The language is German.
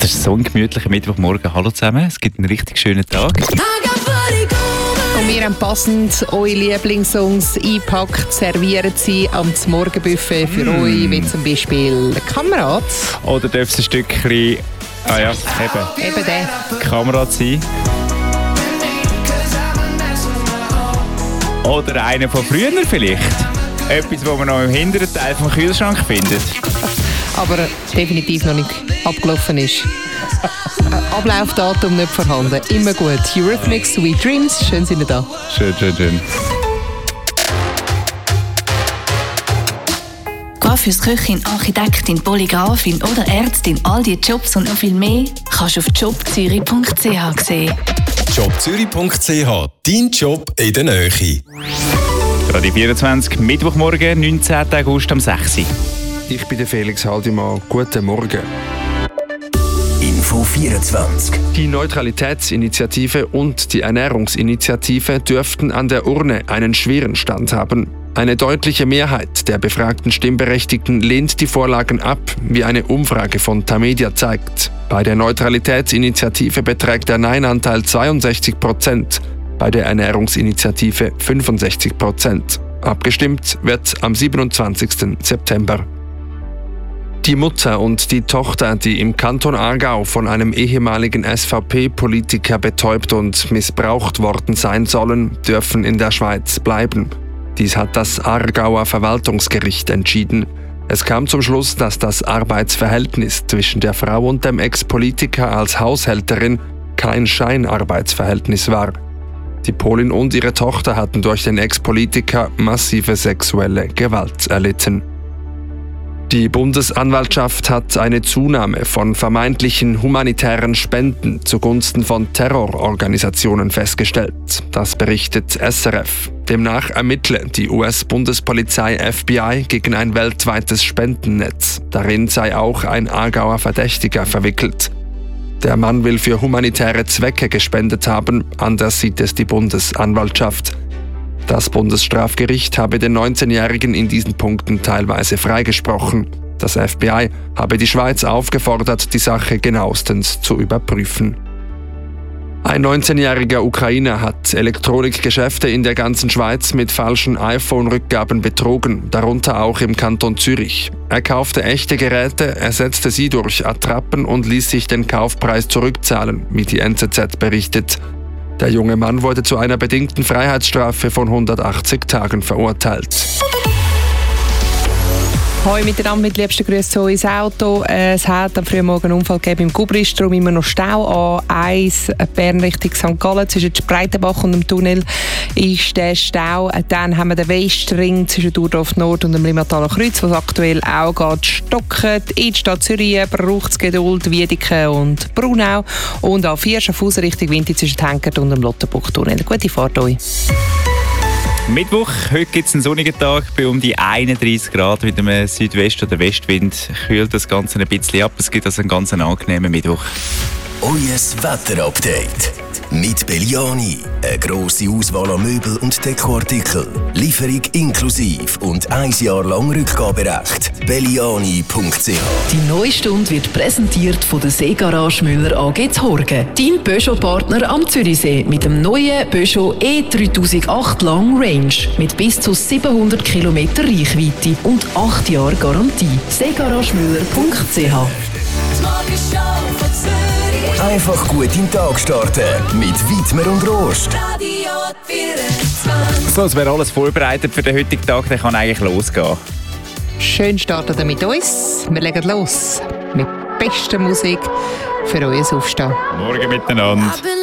Es ist so ein gemütlicher Mittwochmorgen. Hallo zusammen, es gibt einen richtig schönen Tag. Und wir haben passend eure Lieblingssongs eingepackt, servieren sie am Morgenbuffet für euch, wie zum Beispiel Kamerad. Oder darf es ein Stückchen, eben der. Kamerad sein? Oder einer von früher vielleicht? Etwas, was man noch im hinteren Teil vom Kühlschrank findet. Aber definitiv noch nicht abgelaufen ist. Ablaufdatum nicht vorhanden. Immer gut. Eurythmics, Sweet Dreams. Schön sind ihr da. Schön. Coiffeuse-Köchin, Architektin, Polygrafin oder Ärztin, all diese Jobs und noch viel mehr kannst du auf jobzürich.ch sehen. jobzürich.ch, dein Job in der Nähe. Radio 24, Mittwochmorgen, 19. August um 6 Uhr. Ich bin der Felix Haldimann. Guten Morgen. Info 24. Die Neutralitätsinitiative und die Ernährungsinitiative dürften an der Urne einen schweren Stand haben. Eine deutliche Mehrheit der befragten Stimmberechtigten lehnt die Vorlagen ab, wie eine Umfrage von Tamedia zeigt. Bei der Neutralitätsinitiative beträgt der Nein-Anteil 62%, bei der Ernährungsinitiative 65%. Abgestimmt wird am 27. September. Die Mutter und die Tochter, die im Kanton Aargau von einem ehemaligen SVP-Politiker betäubt und missbraucht worden sein sollen, dürfen in der Schweiz bleiben. Dies hat das Aargauer Verwaltungsgericht entschieden. Es kam zum Schluss, dass das Arbeitsverhältnis zwischen der Frau und dem Ex-Politiker als Haushälterin kein Scheinarbeitsverhältnis war. Die Polin und ihre Tochter hatten durch den Ex-Politiker massive sexuelle Gewalt erlitten. Die Bundesanwaltschaft hat eine Zunahme von vermeintlichen humanitären Spenden zugunsten von Terrororganisationen festgestellt. Das berichtet SRF. Demnach ermittle die US-Bundespolizei FBI gegen ein weltweites Spendennetz. Darin sei auch ein Aargauer Verdächtiger verwickelt. Der Mann will für humanitäre Zwecke gespendet haben, anders sieht es die Bundesanwaltschaft. Das Bundesstrafgericht habe den 19-Jährigen in diesen Punkten teilweise freigesprochen. Das FBI habe die Schweiz aufgefordert, die Sache genauestens zu überprüfen. Ein 19-jähriger Ukrainer hat Elektronikgeschäfte in der ganzen Schweiz mit falschen iPhone-Rückgaben betrogen, darunter auch im Kanton Zürich. Er kaufte echte Geräte, ersetzte sie durch Attrappen und ließ sich den Kaufpreis zurückzahlen, wie die NZZ berichtet. Der junge Mann wurde zu einer bedingten Freiheitsstrafe von 180 Tagen verurteilt. Hoi miteinander, mit liebsten Grüßen zu ins Auto. Es hat am frühen Morgen einen Unfall gegeben im Gubrist, darum immer noch Stau. A1 Bern Richtung St. Gallen, zwischen Spreitenbach und dem Tunnel ist der Stau. Dann haben wir den Westring zwischen Durdorf Nord und dem Limmataler Kreuz, was aktuell auch geht stocken. In der Stadt Zürich braucht es Geduld, Wiedeke und Brunau. Und A4 Schaffhausen Richtung Winti zwischen Henkert und dem Lotterbuchtunnel. Gute Fahrt euch. Mittwoch, heute gibt es einen sonnigen Tag bei um die 31 Grad mit einem Südwest- oder Westwind. Kühlt das Ganze ein bisschen ab. Es gibt also einen ganz angenehmen Mittwoch. Euer Wetterupdate mit Belliani. Eine grosse Auswahl an Möbel und Dekoartikeln. Lieferung inklusive und 1 Jahr lang Rückgaberecht. Belliani.ch. Die neue Stunde wird präsentiert von der Seegarage Müller AG Horgen. Dein Peugeot-Partner am Zürichsee mit dem neuen Peugeot E3008 Long Range mit bis zu 700 km Reichweite und 8 Jahre Garantie. Seegaragemüller.ch. Einfach gut in den Tag starten mit Widmer und Rost. So, es wäre alles vorbereitet für den heutigen Tag, der kann eigentlich losgehen. Schön starten ihr mit uns. Wir legen los mit bester Musik für euer Aufstehen. Morgen miteinander.